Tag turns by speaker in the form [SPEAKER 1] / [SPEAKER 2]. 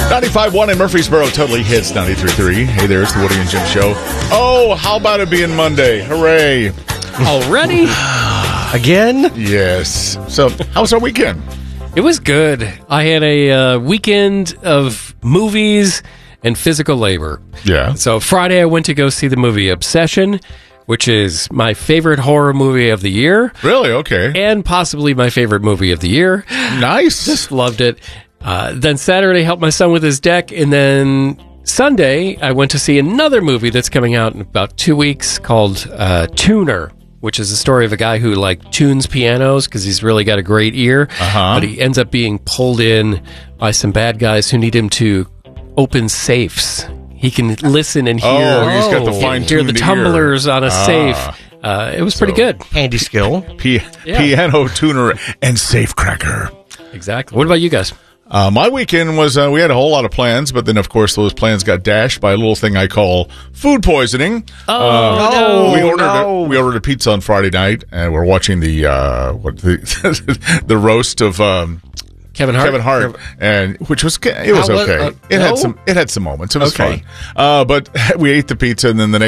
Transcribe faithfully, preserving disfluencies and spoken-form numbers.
[SPEAKER 1] ninety-five point one in Murfreesboro, totally hits ninety-three point three. Hey there, it's the Woody and Jim Show. Oh, how about it being Monday? Hooray.
[SPEAKER 2] Already?
[SPEAKER 3] Again?
[SPEAKER 1] Yes. So, how was our weekend?
[SPEAKER 2] It was good. I had a uh, weekend of movies and physical labor.
[SPEAKER 1] Yeah.
[SPEAKER 2] So Friday I went to go see the movie Obsession, which is my favorite horror movie of the year.
[SPEAKER 1] Really? Okay.
[SPEAKER 2] And possibly my favorite movie of the year.
[SPEAKER 1] Nice.
[SPEAKER 2] Just loved it. Uh, then Saturday, helped my son with his deck. And then Sunday, I went to see another movie that's coming out in about two weeks called uh, Tuner, which is the story of a guy who like tunes pianos because he's really got a great ear.
[SPEAKER 1] Uh-huh.
[SPEAKER 2] But he ends up being pulled in by some bad guys who need him to open safes. He can listen and hear.
[SPEAKER 1] Oh, he's got the
[SPEAKER 2] hear
[SPEAKER 1] fine-tuned
[SPEAKER 2] the tumblers
[SPEAKER 1] ear.
[SPEAKER 2] on a
[SPEAKER 1] Ah.
[SPEAKER 2] safe. Uh, it was pretty
[SPEAKER 1] So-
[SPEAKER 2] good.
[SPEAKER 3] Handy skill.
[SPEAKER 1] P-
[SPEAKER 2] Yeah.
[SPEAKER 1] Piano tuner and safe cracker.
[SPEAKER 2] Exactly. What about you guys?
[SPEAKER 1] Uh, my weekend was, uh, we had a whole lot of plans, but then, of course, those plans got dashed by a little thing I call food poisoning.
[SPEAKER 2] Oh,
[SPEAKER 3] no.
[SPEAKER 1] We ordered
[SPEAKER 3] no.
[SPEAKER 1] a, we ordered a pizza on Friday night, and we're watching the uh, what the the roast of um,
[SPEAKER 2] Kevin Hart?
[SPEAKER 1] Kevin Hart, and which was it was
[SPEAKER 3] How was-
[SPEAKER 1] okay.
[SPEAKER 3] uh,
[SPEAKER 1] it had
[SPEAKER 3] no?
[SPEAKER 1] some it had some moments. It was
[SPEAKER 2] Okay.
[SPEAKER 1] fun, uh, but we ate the pizza, and then the next